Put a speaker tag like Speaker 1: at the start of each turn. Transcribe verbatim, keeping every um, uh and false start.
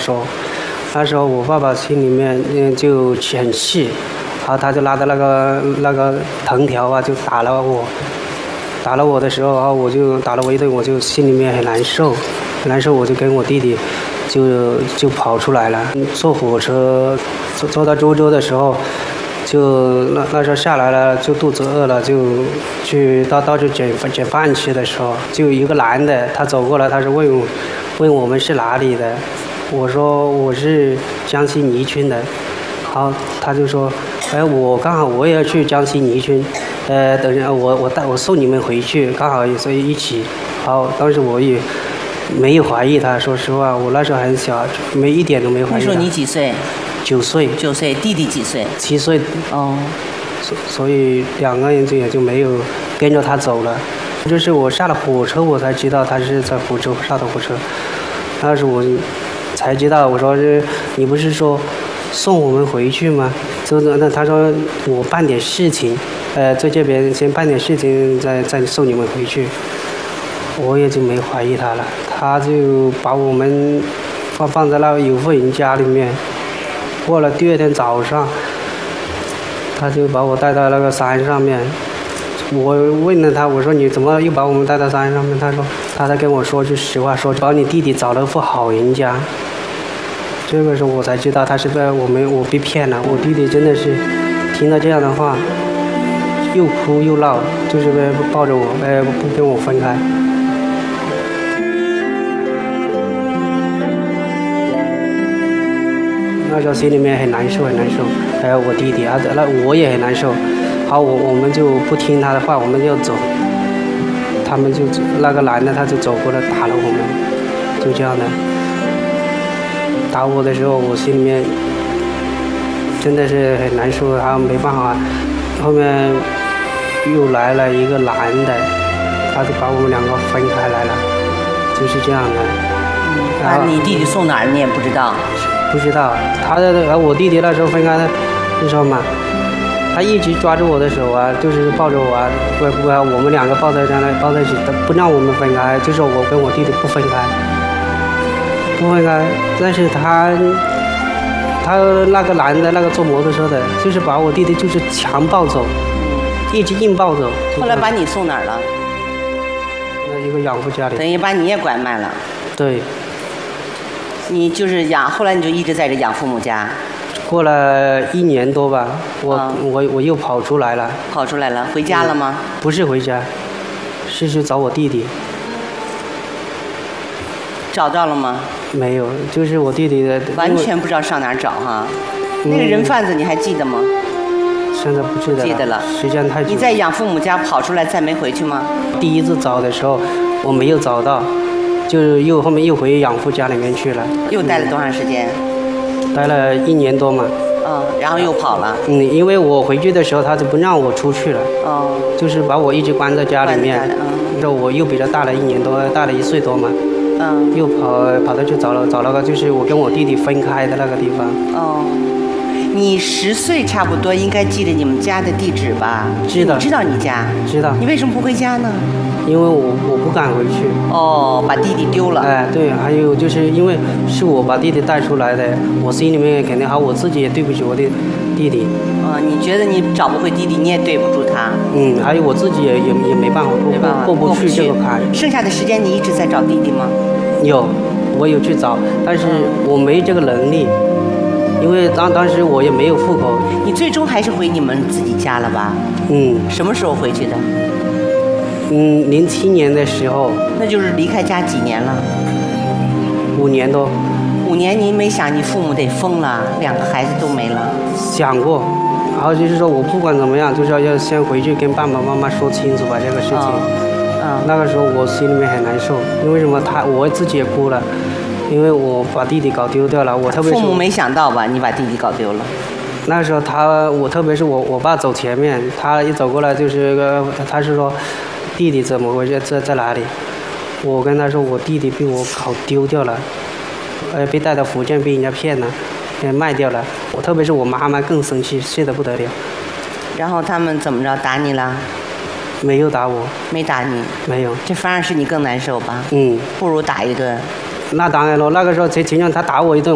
Speaker 1: 时候，那时候我爸爸心里面嗯就很气，然后他就拿着那个那个藤条啊就打了我，打了我的时候，然后我就打了我一顿，我就心里面很难受，很难受，我就跟我弟弟就就跑出来了。坐火车坐坐到周州的时候。就那那时候下来了，就肚子饿了，就去到到处捡捡饭吃的时候，就有一个男的，他走过来，他是问问我们是哪里的，我说我是江西宜春的，然后他就说，哎，我刚好我也要去江西宜春，呃，等下我我带我送你们回去，刚好所以一起，然后当时我也没有怀疑他，说实话，我那时候很小，没一点都没怀疑他。
Speaker 2: 那时候你几岁？
Speaker 1: 九岁，
Speaker 2: 九岁，弟弟几岁？
Speaker 1: 七岁。
Speaker 2: 哦，
Speaker 1: 所所以两个人就也就没有跟着他走了。就是我下了火车，我才知道他是在福州上的火车。那时我才知道，我说是你不是说送我们回去吗？就是那他说我办点事情，呃，在这边先办点事情，再再送你们回去。我也就没怀疑他了，他就把我们放放在那个有妇人家里面。过了第二天早上，他就把我带到那个山上面。我问了他，我说你怎么又把我们带到山上面？他说他在跟我说句实话，说把你弟弟找了副好人家。这个时候我才知道他是被我们我被骗了。我弟弟真的是听了这样的话，又哭又闹，就是为抱着我，哎，不跟我分开。那时候心里面很难受，很难受。还有我弟弟啊，那我也很难受。好，我我们就不听他的话，我们就走。他们就那个男的他就走过来打了我们，就这样的。打我的时候，我心里面真的是很难受，然后没办法。后面又来了一个男的，他就把我们两个分开来了，就是这样的。
Speaker 2: 把你弟弟送哪儿你也不知道？
Speaker 1: 不知道，他的我弟弟那时候分开的，你知道吗？他一直抓住我的手啊，就是抱着我啊，不不，我们两个抱在在那抱在一起，不让我们分开，就是我跟我弟弟不分开，不分开。但是他他那个男的，那个坐摩托车的，就是把我弟弟就是强抱走，一直硬抱走。
Speaker 2: 后来把你送哪儿了？
Speaker 1: 那一个养父家里。
Speaker 2: 等于把你也拐卖了。
Speaker 1: 对。
Speaker 2: 你就是养，后来你就一直在这养父母家。
Speaker 1: 过了一年多吧，我、嗯、我我又跑出来了。
Speaker 2: 跑出来了，回家了吗？
Speaker 1: 嗯、不是回家，是去找我弟弟。
Speaker 2: 找到了吗？
Speaker 1: 没有，就是我弟弟的。
Speaker 2: 完全不知道上哪儿找哈。嗯、那个人贩子你还记得吗？
Speaker 1: 现在不记得了。
Speaker 2: 记得了。
Speaker 1: 时间太久了。
Speaker 2: 你在养父母家跑出来再没回去吗？
Speaker 1: 第一次找的时候我没有找到。就是又后面又回养父家里面去了。
Speaker 2: 又待了多长时间？
Speaker 1: 待了一年多嘛。
Speaker 2: 嗯，然后又跑了。
Speaker 1: 嗯，因为我回去的时候，他就不让我出去了。
Speaker 2: 哦。
Speaker 1: 就是把我一直关在家里面。
Speaker 2: 嗯。
Speaker 1: 这我又比他大了一年多，大了一岁多嘛。
Speaker 2: 嗯。
Speaker 1: 又跑跑到去找了找了个，就是我跟我弟弟分开的那个地方。
Speaker 2: 哦。你十岁差不多应该记得你们家的地址吧？
Speaker 1: 知道。
Speaker 2: 你知道你家？
Speaker 1: 知道。
Speaker 2: 你为什么不回家呢？
Speaker 1: 因为我我不敢回去。
Speaker 2: 哦，把弟弟丢了。
Speaker 1: 哎，对，还有就是因为是我把弟弟带出来的，我心里面肯定好，我自己也对不起我的弟弟。
Speaker 2: 啊、哦，你觉得你找不回弟弟，你也对不住他。
Speaker 1: 嗯，还有我自己也也也没办法过，
Speaker 2: 没办法
Speaker 1: 过不去这个坎。
Speaker 2: 剩下的时间你一直在找弟弟吗？
Speaker 1: 有，我有去找，但是我没这个能力，因为当当时我也没有户口。
Speaker 2: 你最终还是回你们自己家了吧？
Speaker 1: 嗯。
Speaker 2: 什么时候回去的？
Speaker 1: 嗯，零七年的时候。
Speaker 2: 那就是离开家几年了？
Speaker 1: 五年多。
Speaker 2: 五年，你没想你父母得疯了，两个孩子都没了？
Speaker 1: 想过，然后就是说我不管怎么样，就是要先回去跟爸爸妈妈说清楚吧这个事情。
Speaker 2: 嗯。嗯
Speaker 1: 那个时候我心里面很难受，因为什么？他我自己也哭了，因为我把弟弟搞丢掉了。我特别是
Speaker 2: 父母没想到吧？你把弟弟搞丢了。
Speaker 1: 那时候他，我特别是我我爸走前面，他一走过来就是个，他是说。弟弟怎么回事？在在哪里？我跟他说，我弟弟被我搞丢掉了，呃，被带到福建，被人家骗了，给卖掉了。我特别是我妈妈更生气，气得不得了。
Speaker 2: 然后他们怎么着打你了？
Speaker 1: 没有打我。
Speaker 2: 没打你？
Speaker 1: 没有。
Speaker 2: 这反而是你更难受吧？
Speaker 1: 嗯。
Speaker 2: 不如打一顿。
Speaker 1: 那当然了，那个时候谁情愿他打我一顿。